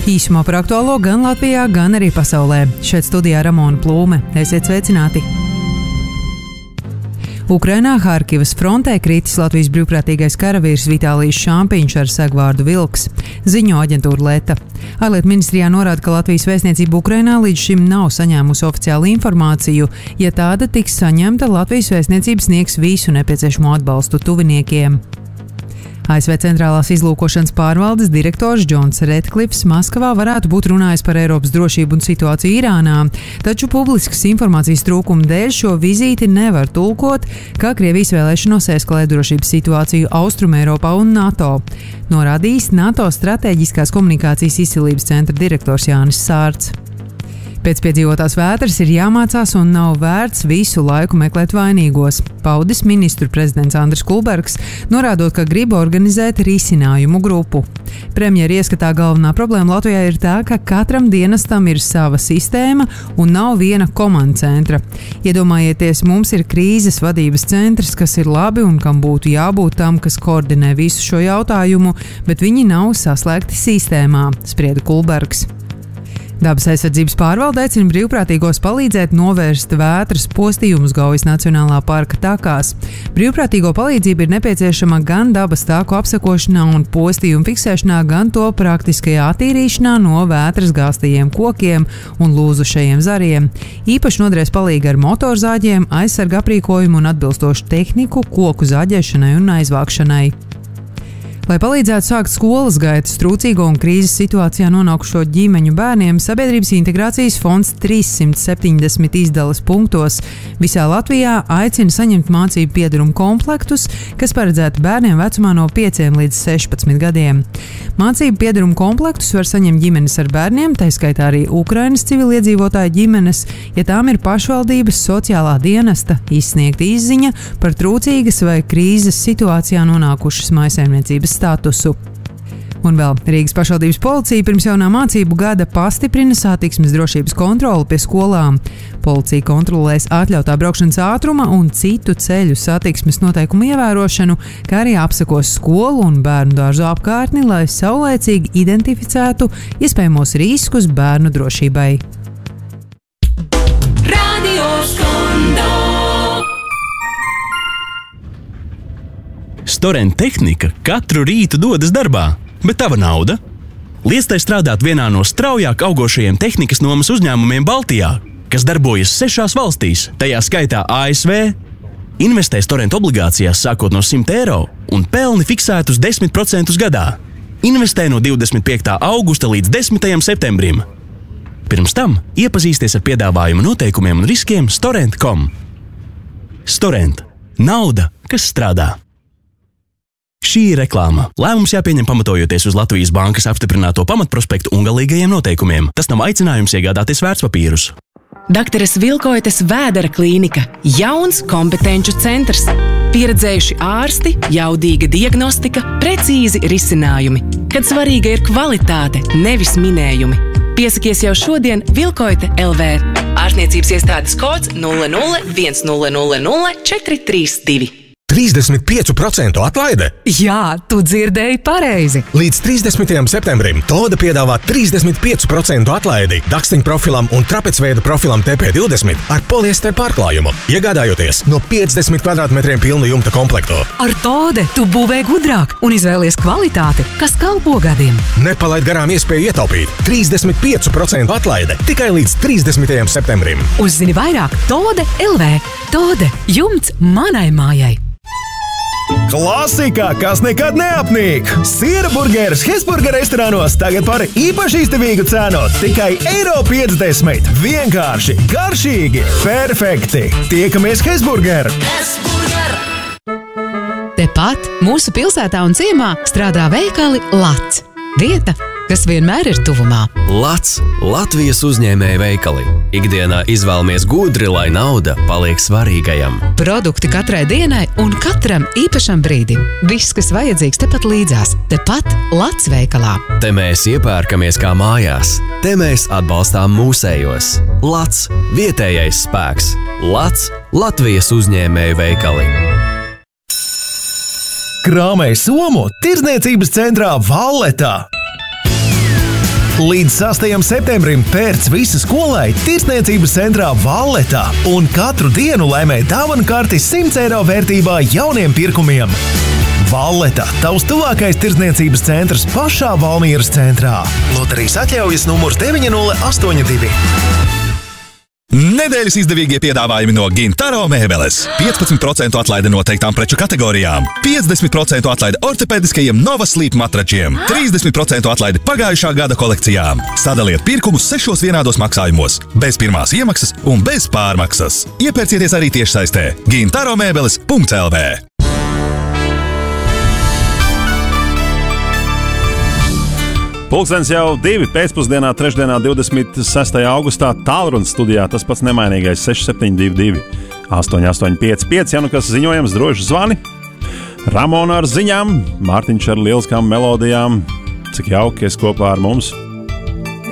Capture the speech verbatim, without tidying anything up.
Īsumā par aktuālo gan Latvijā, gan arī pasaulē. Šeit studijā Ramona Plūme. Esiet sveicināti! Ukrainā Harkivas frontē kritis Latvijas brīvprātīgais karavīrs Vitālijs Šampiņš ar segvārdu Vilks, ziņo aģentūra Leta. Ārlietu ministrijā norāda, ka Latvijas vēstniecība Ukrainā līdz šim nav saņēmusi oficiālu informāciju. Ja tāda tiks saņemta, Latvijas vēstniecība sniegs visu nepieciešamo atbalstu tuviniekiem. A S V centrālās izlūkošanas pārvaldes direktors Džons Redklifs Maskavā varētu būt runājis par Eiropas drošību un situāciju Irānā, taču publiskas informācijas trūkuma dēļ šo vizīti nevar tulkot, kā Krievijas vēlēšanos eskalēt drošības situāciju Austrumeiropā un NATO, norādījis NATO stratēģiskās komunikācijas izcilības centra direktors Jānis Sārts. Pēc piedzīvotās vētras ir jāmācās un nav vērts visu laiku meklēt vainīgos, paudis ministru prezidents Andris Kulbergs, norādot, ka grib organizēt risinājumu grupu. Premjera ieskatā galvenā problēma Latvijā ir tā, ka katram dienestam ir sava sistēma un nav viena komandu centra. Iedomājieties, mums ir krīzes vadības centrs, kas ir labi un kam būtu jābūt tam, kas koordinē visu šo jautājumu, bet viņi nav saslēgti sistēmā, sprieda Kulbergs. Dabas aizsardzības pārvalde aicina brīvprātīgos palīdzēt novērst vētras postījumus Gaujas Nacionālā parka takās. Brīvprātīgo palīdzība ir nepieciešama gan dabas tāku apsekošanā un postījumu fiksēšanā, gan to praktiskajā attīrīšanā no vētras gāstajiem kokiem un lūzušajiem zariem. Īpaši noderēs palīgi ar motorzāģiem, aizsarga aprīkojumu un atbilstošu tehniku koku zaģēšanai un aizvākšanai. Lai palīdzētu sākt skolas gaitas trūcīgo un krīzes situācijā nonākušo ģimeņu bērniem, Sabiedrības integrācijas fonds trīssimt septiņdesmit izdales punktos visā Latvijā aicina saņemt mācību piedarumu komplektus, kas paredzēti bērniem vecumā no pieciem līdz sešpadsmit gadiem. Mācību piedarumu komplektus var saņemt ģimenes ar bērniem, tā skaitā arī Ukrainas civiliedzīvotāju ģimenes, ja tām ir pašvaldības sociālā dienesta izsniegta izziņa par trūcīgas vai krīzes situācijā nonākušas mājsaimniecības statusu. Un vēl Rīgas pašvaldības policija pirms jaunā mācību gada pastiprina satiksmes drošības kontroli pie skolām. Policija kontrolēs atļautā braukšanas ātruma un citu ceļu satiksmes noteikumu ievērošanu, kā arī apsekos skolu un bērnu dārzu apkārtni, lai saulēcīgi identificētu iespējamos riskus bērnu drošībai. Radio Skondo. Storent tehnika katru rītu dodas darbā, bet tava nauda? Liestai strādāt vienā no straujāk augošajiem tehnikas nomas uzņēmumiem Baltijā, kas darbojas sešās valstīs, tajā skaitā A S V. Investē Storent obligācijās sākot no simt eiro un pelni fiksētus desmit procentus gadā. Investē no divdesmit piektā augusta līdz desmitajam septembrim. Pirms tam iepazīsties ar piedāvājuma noteikumiem un riskiem storent punktu com. Storent. Nauda, kas strādā. Šī ir reklāma. Lēmums jāpieņem pamatojoties uz Latvijas bankas apstiprināto pamatprospektu un galīgajiem noteikumiem. Tas nav aicinājums iegādāties vērtspapīrus. Dakteres Vilkoites Vēdera klīnika. Jauns kompetenču centrs. Pieredzējuši ārsti, jaudīga diagnostika, precīzi risinājumi. Kad svarīga ir kvalitāte, nevis minējumi. Piesakies jau šodien Vilkoite L V. Ārstniecības iestādes kods nulle nulle viens nulle nulle nulle četri trīs divi. trīsdesmit pieci procenti atlaide? Jā, tu dzirdēji pareizi. Līdz trīsdesmitajam septembrim Toda piedāvā trīsdesmit pieci procenti atlaidi dakstiņu profilam un trapecveida profilam T P divdesmit ar poliester pārklājumu, iegādājoties no piecdesmit kvadrātmetriem pilnu jumta komplektu. Ar Tode tu būvē gudrāk un izvēlies kvalitāti, kas kalpo gadiem. Nepalaid garām iespēju ietaupīt. trīsdesmit pieci procenti atlaide tikai līdz trīsdesmitajam septembrim. Uzzini vairāk Tode L V. Tode – jumts manai mājai. Klasika, kas nekad neapnīk! Siera burgeris Hesburger restorānos tagad par īpaši izdevīgu cenu – tikai eiro piecdesmit. Vienkārši, garšīgi, perfekti! Tiekamies Hesburger! Hesburger! Tepat mūsu pilsētā un ciemā strādā veikali Lats. Vieta, kas vienmēr ir tuvumā. Lats – Latvijas uzņēmēja veikali. Ikdienā izvēlamies gudri, lai nauda paliek svarīgajam. Produkti katrai dienai un katram īpašam brīdim. Viss, kas vajadzīgs tepat līdzās. Tepat Lats veikalā. Te mēs iepērkamies kā mājās. Te mēs atbalstām mūsējos. Lats – vietējais spēks. Lats – Latvijas uzņēmēja veikali. Krāmēj somu tirdzniecības centrā Valletā. Līdz sastajam septembrim pērc visu skolai Tirdzniecības centrā Valletā un katru dienu laimē dāvanu karti simt eiro vērtībā jauniem pirkumiem. Valleta, tavs tuvākais tirdzniecības centrs pašā Valmieras centrā. Loterijas atļaujas numurs deviņi nulle astoņi divi. Nedēļas izdevīgie piedāvājumi no Gintaro mēbeles. piecpadsmit procentu atlaide noteiktām preču kategorijām. piecdesmit procentu atlaide ortopēdiskajiem Nova Sleep matračiem. trīsdesmit procentu atlaide pagājušā gada kolekcijām. Sadaliet pirkumus sešos vienādos maksājumos. Bez pirmās iemaksas un bez pārmaksas. Iepērcieties arī tiešsaistē. gintaro mēbeles punkts el vē. Pulkstens jau divi pēcpusdienā, trešdienā, divdesmit sestajā augustā, tālrunas studijā. Tas pats nemainīgais seši septiņi divi divi astoņi astoņi pieci pieci. Ja nu kas ziņojams, droši zvani. Ramona ar ziņām, Mārtiņš ar lieliskām melodijām. Cik jauki es kopā ar mums.